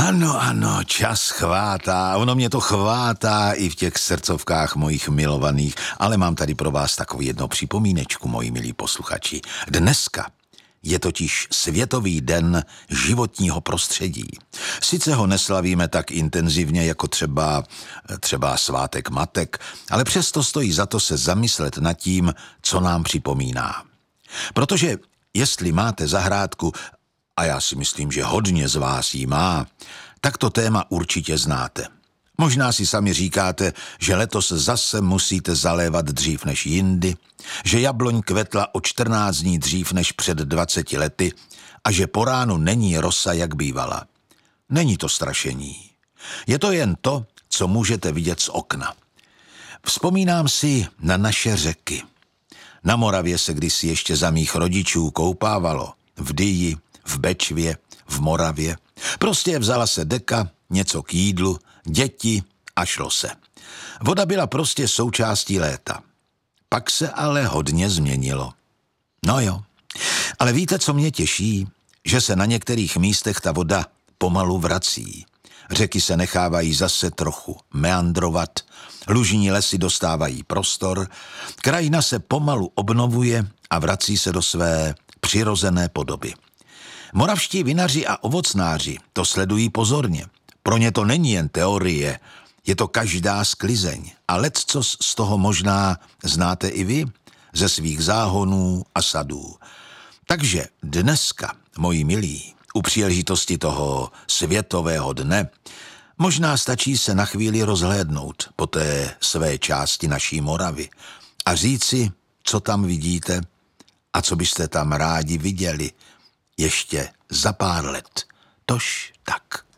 Ano, čas chvátá, ono mě to chvátá i v těch srdcovkách mojich milovaných, ale mám tady pro vás takový jedno připomínečku, moji milí posluchači. Dneska je totiž Světový den životního prostředí. Sice ho neslavíme tak intenzivně jako třeba svátek matek, ale přesto stojí za to se zamyslet nad tím, co nám připomíná. Protože jestli máte zahrádku, a já si myslím, že hodně z vás jí má, tak to téma určitě znáte. Možná si sami říkáte, že letos zase musíte zalévat dřív než jindy, že jabloň kvetla o 14 dní dřív než před 20 lety a že po ránu není rosa, jak bývala. Není to strašení. Je to jen to, co můžete vidět z okna. Vzpomínám si na naše řeky. Na Moravě se kdysi ještě za mých rodičů koupávalo. V Dyji, v Bečvě, v Moravě. Prostě vzala se deka, něco k jídlu, děti a šlo se. Voda byla prostě součástí léta. Pak se ale hodně změnilo. No jo, ale víte, co mě těší? Že se na některých místech ta voda pomalu vrací. Řeky se nechávají zase trochu meandrovat, lužní lesy dostávají prostor, krajina se pomalu obnovuje a vrací se do své přirozené podoby. Moravští vinaři a ovocnáři to sledují pozorně. Pro ně to není jen teorie, je to každá sklizeň. A leccos z toho možná znáte i vy ze svých záhonů a sadů. Takže dneska, moji milí, u příležitosti toho Světového dne, možná stačí se na chvíli rozhlédnout po té své části naší Moravy a říci, co tam vidíte a co byste tam rádi viděli ještě za pár let. Tož